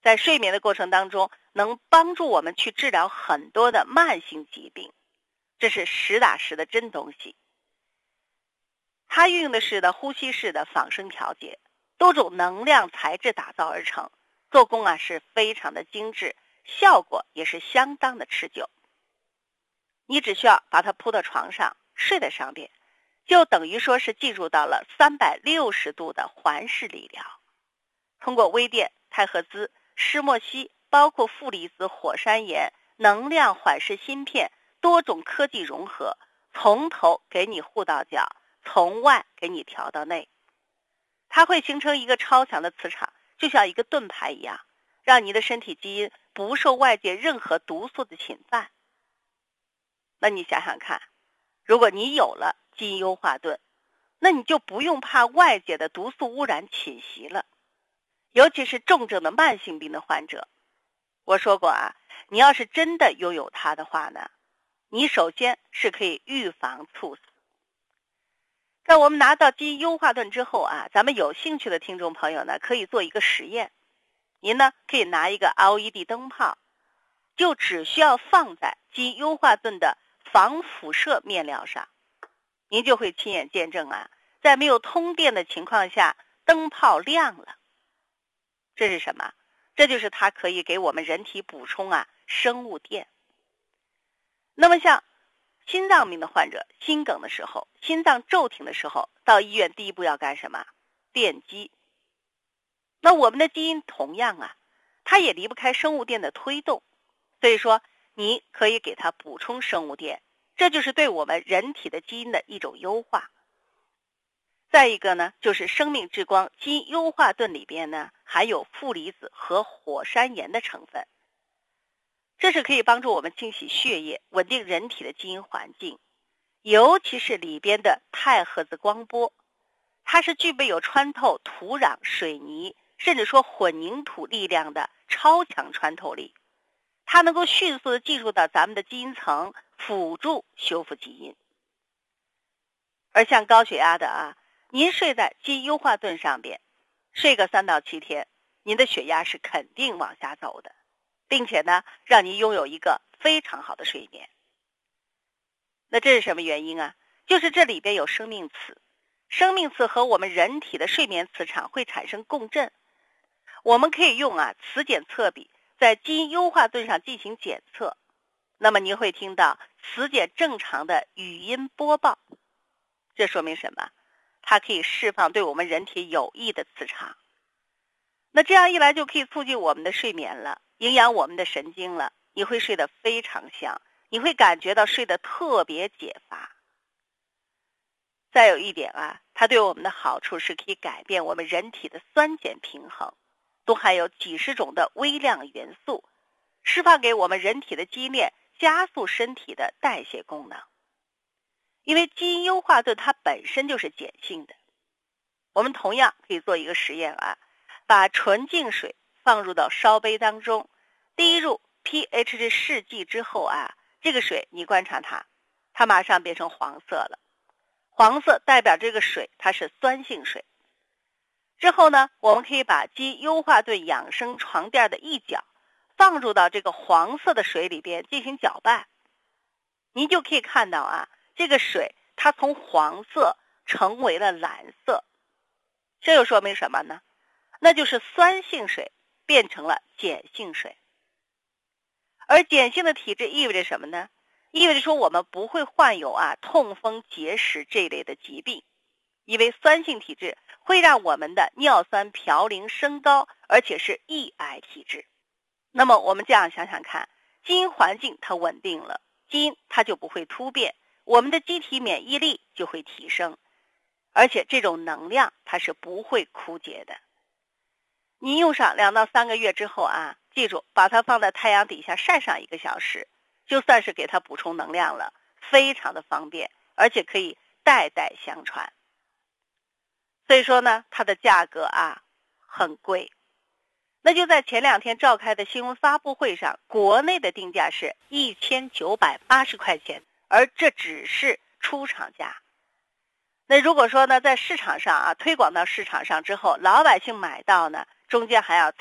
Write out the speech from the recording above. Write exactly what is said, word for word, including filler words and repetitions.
在睡眠的过程当中，能帮助我们去治疗很多的慢性疾病，这是实打实的真东西。它运用的是的呼吸式的仿生调节，多种能量材质打造而成，做工啊是非常的精致，效果也是相当的持久。你只需要把它铺到床上，睡在上边，就等于说是进入到了三百六十度的环视理疗。通过微电、太赫兹、施莫西，包括负离子火山岩、能量缓释芯片，多种科技融合，从头给你护到脚，从外给你调到内。它会形成一个超强的磁场，就像一个盾牌一样，让你的身体基因不受外界任何毒素的侵犯。那你想想看，如果你有了基因优化盾，那你就不用怕外界的毒素污染侵袭了。尤其是重症的慢性病的患者，我说过啊，你要是真的拥有它的话呢，你首先是可以预防猝死。在我们拿到基因优化盾之后啊，咱们有兴趣的听众朋友呢，可以做一个实验。您呢可以拿一个 L E D 灯泡，就只需要放在基因优化盾的防辐射面料上，您就会亲眼见证啊，在没有通电的情况下，灯泡亮了。这是什么？这就是它可以给我们人体补充啊生物电。那么像心脏病的患者，心梗的时候，心脏骤停的时候，到医院第一步要干什么？电击。那我们的基因同样啊，它也离不开生物电的推动，所以说你可以给它补充生物电，这就是对我们人体的基因的一种优化。再一个呢，就是生命之光基因优化盾里边呢含有负离子和火山岩的成分，这是可以帮助我们清洗血液，稳定人体的基因环境。尤其是里边的太赫兹光波，它是具备有穿透土壤、水泥甚至说混凝土力量的超强穿透力，它能够迅速的进入到咱们的基因层，辅助修复基因。而像高血压的啊，您睡在基因优化盾上边，睡个三到七天，您的血压是肯定往下走的，并且呢，让您拥有一个非常好的睡眠。那这是什么原因啊？就是这里边有生命磁，生命磁和我们人体的睡眠磁场会产生共振。我们可以用啊磁检测笔在基因优化盾上进行检测，那么您会听到磁检正常的语音播报。这说明什么？它可以释放对我们人体有益的磁场。那这样一来就可以促进我们的睡眠了，营养我们的神经了，你会睡得非常香，你会感觉到睡得特别解乏。再有一点啊，它对我们的好处是可以改变我们人体的酸碱平衡，都含有几十种的微量元素，释放给我们人体的基因链，加速身体的代谢功能。因为基因优化盾它本身就是碱性的，我们同样可以做一个实验啊，把纯净水放入到烧杯当中，滴入 pH 值试剂之后啊，这个水你观察它，它马上变成黄色了。黄色代表这个水它是酸性水。之后呢，我们可以把基因优化盾养生床垫的一角放入到这个黄色的水里边进行搅拌，您就可以看到啊，这个水它从黄色成为了蓝色。这又说明什么呢？那就是酸性水变成了碱性水。而碱性的体质意味着什么呢？意味着说我们不会患有啊痛风结石这一类的疾病，因为酸性体质会让我们的尿酸嘌呤升高，而且是易癌体质。那么我们这样想想看，基因环境它稳定了，基因它就不会突变，我们的机体免疫力就会提升，而且这种能量它是不会枯竭的。你用上两到三个月之后啊，记住把它放在太阳底下晒上一个小时，就算是给它补充能量了，非常的方便，而且可以代代相传。所以说呢，它的价格啊很贵。那就在前两天召开的新闻发布会上，国内的定价是一千九百八十块钱，而这只是出厂价。那如果说呢，在市场上啊推广到市场上之后，老百姓买到呢，中间还要